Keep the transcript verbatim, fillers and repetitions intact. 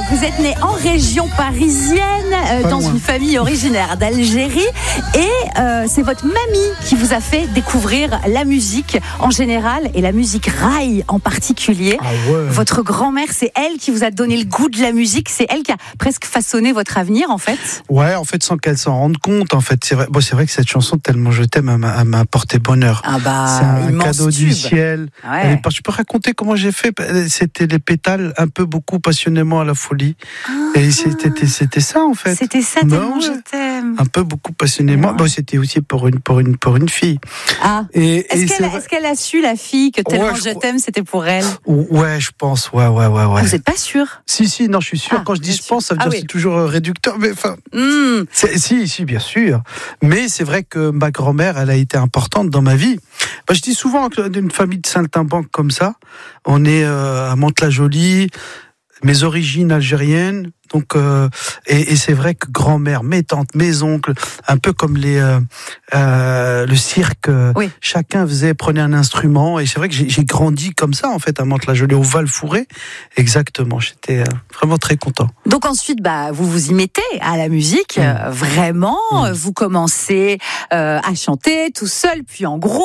vous êtes né en région parisienne, euh, dans loin. une famille originaire d'Algérie, et euh, c'est votre mamie qui vous a fait découvrir la musique en général et la musique raï en particulier. Ah ouais. Votre grand-mère, c'est elle qui vous a donné le goût de la musique, c'est elle qui a presque façonné votre avenir en fait. Ouais, en fait, sans qu'elle s'en rende compte, en fait, c'est vrai. Bon, c'est vrai que cette chanson, tellement je t'aime, elle m'a, elle m'a apporté bonheur. Ah bah, c'est un immense cadeau tube. du ciel. Ouais. Elle est pas- Je peux raconter comment j'ai fait. C'était les pétales, un peu beaucoup passionnément à la folie. Ah, Et c'était, c'était ça, en fait. c'était ça, Bah tellement ouais. je t'aime. Un peu beaucoup passionnément. Ouais. Bon, c'était aussi pour une, pour une, pour une fille. Ah. Et, Est-ce et qu'elle, c'est a- vrai- est-ce qu'elle a su, la fille, que tellement Ouais, je, je crois- t'aime, c'était pour elle? Ouais, je pense. Ouais, ouais, ouais, ouais. Ah, vous n'êtes pas sûr? Si, si, non, je suis sûr. Ah, Quand je dis bien je sûr. pense, ça veut Ah dire oui. c'est toujours euh, réducteur. Mais enfin, Hmm. c'est- si, si, bien sûr. Mais c'est vrai que ma grand-mère, elle a été importante dans ma vie. Bah, je dis souvent que d'une famille de saltimbanques comme ça, on est euh, à Mantes-la-Jolie, mes origines algériennes. Donc, euh, et, et c'est vrai que grand-mère, mes tantes, mes oncles, un peu comme les euh, euh, le cirque, euh, Oui. chacun faisait prenait un instrument. Et c'est vrai que j'ai, j'ai grandi comme ça en fait à Mantes-la-Jolie, au Val-Fouré. Exactement. J'étais euh, vraiment très content. Donc ensuite, bah, vous vous y mettez à la musique, Mmh. euh, vraiment. Mmh. Vous commencez euh, à chanter tout seul, puis en groupe.